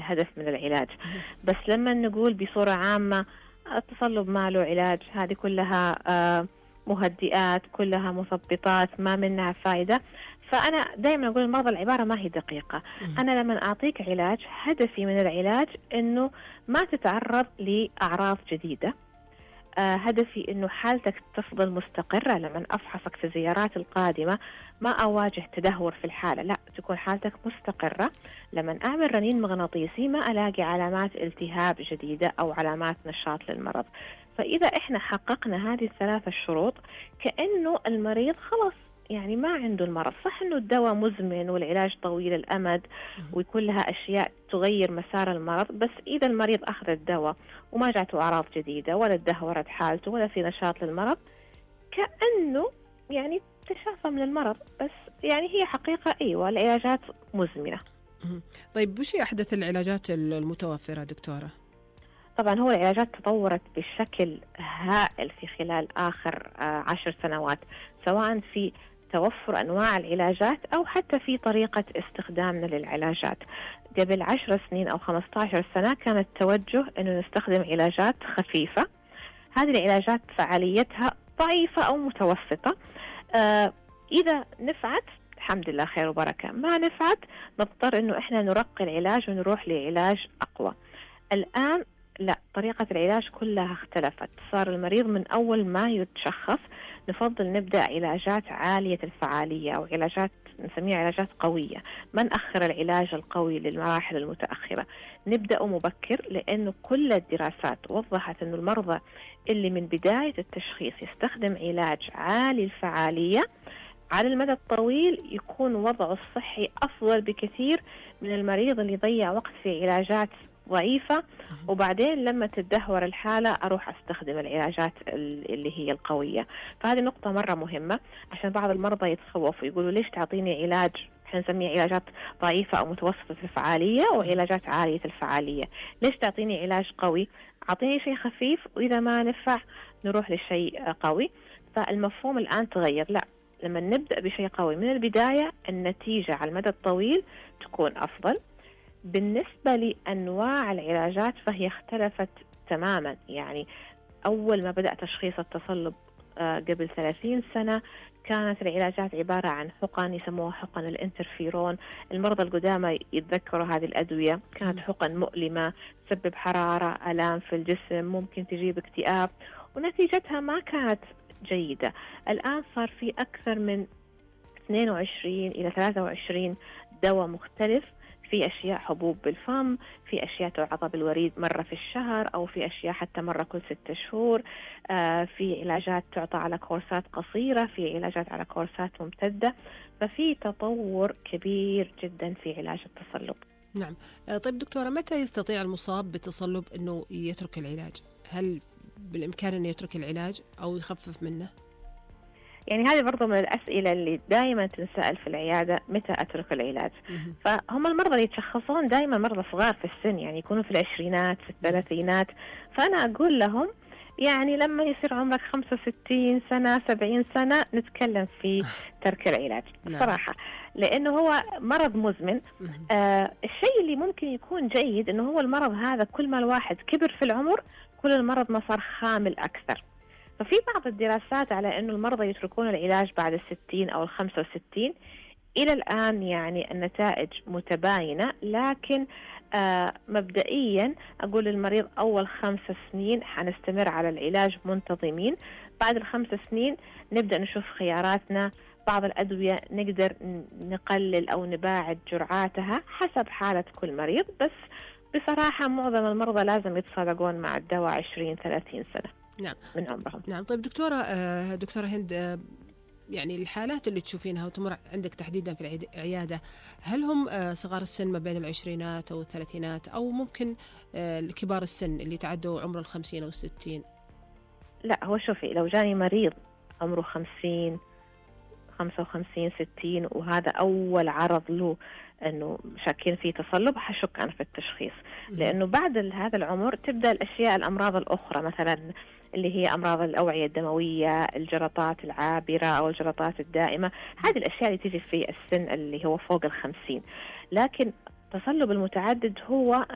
الهدف من العلاج. بس لما نقول بصورة عامة التصلب ما له علاج، هذه كلها مهدئات، كلها مثبطات، ما منها فائدة. فأنا دائما أقول للمرضى العبارة ما هي دقيقة. أنا لما أعطيك علاج، هدفي من العلاج أنه ما تتعرض لأعراض جديدة. هدفي أنه حالتك تفضل مستقرة. لما أفحصك في الزيارات القادمة ما أواجه تدهور في الحالة، لا، تكون حالتك مستقرة. لما أعمل رنين مغناطيسي ما ألاقي علامات التهاب جديدة أو علامات نشاط للمرض. فإذا إحنا حققنا هذه الثلاثة الشروط، كأنه المريض خلاص يعني ما عنده المرض. صح أنه الدواء مزمن والعلاج طويل الأمد ويكون لها أشياء تغير مسار المرض، بس إذا المريض أخذ الدواء وما جاته أعراض جديدة ولا تدهورت حالته ولا في نشاط للمرض، كأنه يعني تشافى من المرض. بس يعني هي حقيقة أيوة العلاجات مزمنة. طيب وش هي أحدث العلاجات المتوفرة دكتورة؟ طبعا هو العلاجات تطورت بشكل هائل في خلال آخر 10 سنوات، سواء في توفر أنواع العلاجات أو حتى في طريقة استخدامنا للعلاجات. قبل 10 سنين أو 15 سنة كان التوجه أنه نستخدم علاجات خفيفة. هذه العلاجات فعاليتها ضعيفة أو متوسطة. إذا نفعت الحمد لله خير وبركة، ما نفعت نضطر أنه إحنا نرقي العلاج ونروح لعلاج أقوى. الآن لا، طريقة العلاج كلها اختلفت. صار المريض من أول ما يتشخص نفضل نبدأ علاجات عالية الفعالية أو علاجات نسميها علاجات قوية. ما نأخر العلاج القوي للمراحل المتأخرة، نبدأ مبكر، لأنه كل الدراسات وضحت أن المرضى اللي من بداية التشخيص يستخدم علاج عالي الفعالية على المدى الطويل يكون وضعه الصحي أفضل بكثير من المريض اللي يضيع وقت في علاجات ضعيفة وبعدين لما تدهور الحالة أروح أستخدم العلاجات اللي هي القوية. فهذه نقطة مرة مهمة، عشان بعض المرضى يتخوفوا يقولوا ليش تعطيني علاج احنا نسميه علاجات ضعيفة أو متوسطة الفعالية وعلاجات عالية الفعالية، ليش تعطيني علاج قوي؟ أعطيني شيء خفيف وإذا ما نفع نروح لشيء قوي. فالمفهوم الآن تغير، لا، لما نبدأ بشيء قوي من البداية النتيجة على المدى الطويل تكون أفضل. بالنسبة لأنواع العلاجات فهي اختلفت تماما. يعني أول ما بدأ تشخيص التصلب قبل 30 سنة كانت العلاجات عبارة عن حقن يسموها حقن الانترفيرون. المرضى القدامى يتذكروا هذه الأدوية، كانت حقن مؤلمة تسبب حرارة، آلام في الجسم، ممكن تجيب اكتئاب، ونتيجتها ما كانت جيدة. الآن صار في أكثر من 22 إلى 23 دواء مختلف، في أشياء حبوب بالفم، في أشياء تعطى بالوريد مرة في الشهر أو في أشياء حتى مرة كل 6 شهور، في علاجات تعطى على كورسات قصيرة، في علاجات على كورسات ممتدة. ففي تطور كبير جدا في علاج التصلب. نعم. طيب دكتورة، متى يستطيع المصاب بالتصلب أنه يترك العلاج؟ هل بالإمكان أنه يترك العلاج أو يخفف منه؟ يعني هذه برضو من الأسئلة اللي دائما تنسأل في العيادة، متى أترك العلاج؟ فهم المرضى اللي يتشخصون دائما مرضى صغار في السن، يعني يكونوا في العشرينات في الثلاثينات. فأنا أقول لهم يعني لما يصير عمرك 65 سنة 70 سنة نتكلم في ترك العلاج صراحة، لأنه هو مرض مزمن. الشيء اللي ممكن يكون جيد أنه هو المرض هذا كل ما الواحد كبر في العمر كل المرض ما صار خامل أكثر. ففي بعض الدراسات على أنه المرضى يتركون العلاج بعد 60 أو 65. إلى الآن يعني النتائج متباينة، لكن مبدئيا أقول للمريض أول 5 سنين حنستمر على العلاج منتظمين. بعد ال5 سنين نبدأ نشوف خياراتنا. بعض الأدوية نقدر نقلل أو نباعد جرعاتها حسب حالة كل مريض، بس بصراحة معظم المرضى لازم يتصادقون مع الدواء 20-30 سنة نعم من عمرهم. نعم. طيب دكتورة هند، يعني الحالات اللي تشوفينها وتمر عندك تحديدا في العيادة، هل هم صغار السن ما بين العشرينات أو الثلاثينات أو ممكن كبار السن اللي تعدوا عمر 50 أو 60؟ لا، هو شوفي، لو جاني مريض عمره 50 55 60 وهذا أول عرض له أنه شاكين فيه تصلب، حشك أنا في التشخيص. لأنه بعد هذا العمر تبدأ الأمراض الأخرى، مثلا اللي هي أمراض الأوعية الدموية، الجلطات العابرة أو الجلطات الدائمة. هذه الأشياء اللي تيجي في السن اللي هو فوق 50. لكن التصلب المتعدد هو